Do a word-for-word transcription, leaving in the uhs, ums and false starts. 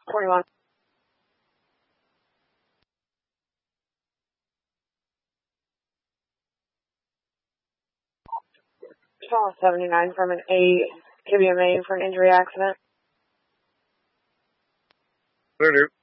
twenty-one. Channel seventy-nine from an eight K B M A for an injury accident. Clear,